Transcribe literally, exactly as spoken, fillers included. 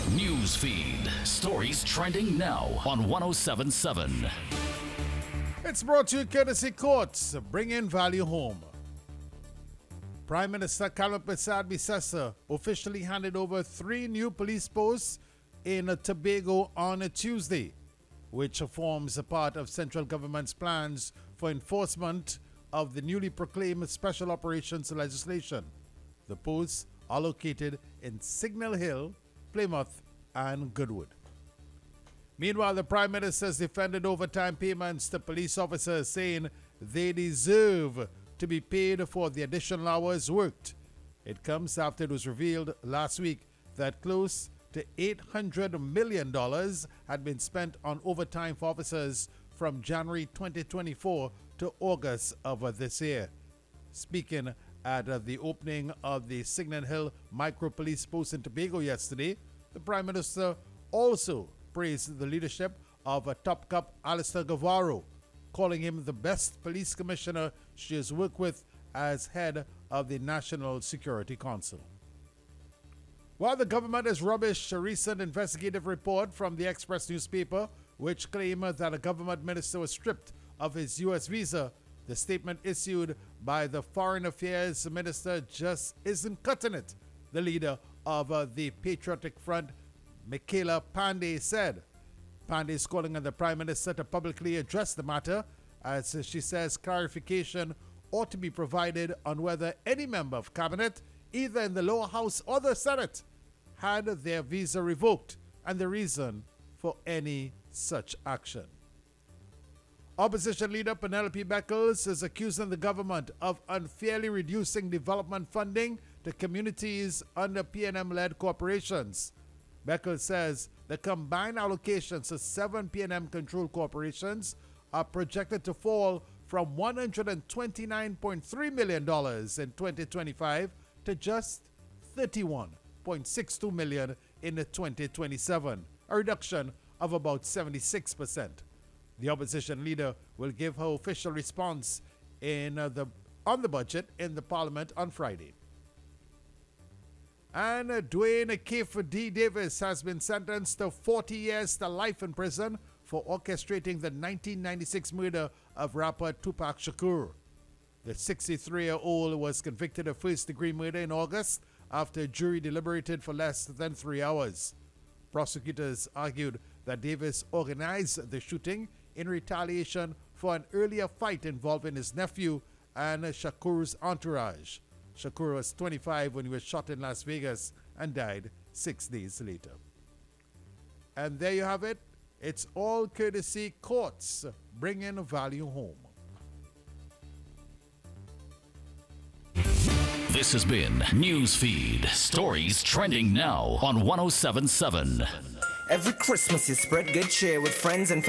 News feed. Stories trending now on one oh seven point seven. It's brought to you courtesy Courts. Bring in value home. Prime Minister Calvin Prasad Bisesa officially handed over three new police posts in Tobago on a Tuesday, which forms a part of central government's plans for enforcement of the newly proclaimed special operations legislation. The posts are located in Signal Hill, Plymouth, and Goodwood. Meanwhile, the Prime Minister has defended overtime payments to police officers, saying they deserve to be paid for the additional hours worked. It comes after it was revealed last week that close to eight hundred million dollars had been spent on overtime for officers from January twenty twenty-four to August of this year. Speaking at uh, the opening of the Signal Hill Micro Police Post in Tobago yesterday, the Prime Minister also praised the leadership of a top cop Alistair Guevara, calling him the best police commissioner she has worked with as head of the National Security Council. While the government has rubbished a recent investigative report from the Express newspaper, which claimed that a government minister was stripped of his U S visa, the statement issued by the Foreign Affairs Minister just isn't cutting it. The leader of uh, the Patriotic Front, Michaela Pandey, said. Pandey is calling on the Prime Minister to publicly address the matter, as she says clarification ought to be provided on whether any member of cabinet, either in the lower house or the Senate, had their visa revoked and the reason for any such action. Opposition leader Penelope Beckles is accusing the government of unfairly reducing development funding to communities under P N M-led corporations. Beckles says the combined allocations to seven P N M-controlled corporations are projected to fall from one hundred twenty-nine point three million dollars in twenty twenty-five to just thirty-one point six two million dollars in twenty twenty-seven, a reduction of about seventy-six percent. The opposition leader will give her official response in uh, the on the budget in the Parliament on Friday. And uh, Dwayne Keith D. Davis has been sentenced to forty years to life in prison for orchestrating the nineteen ninety-six murder of rapper Tupac Shakur. The sixty-three-year-old was convicted of first-degree murder in August after a jury deliberated for less than three hours. Prosecutors argued that Davis organized the shooting in retaliation for an earlier fight involving his nephew and Shakur's entourage. Shakur was twenty-five when he was shot in Las Vegas and died six days later. And there you have it. It's all courtesy Courts, bringing value home. This has been Newsfeed. Stories trending now on one oh seven point seven. Every Christmas you spread good cheer with friends and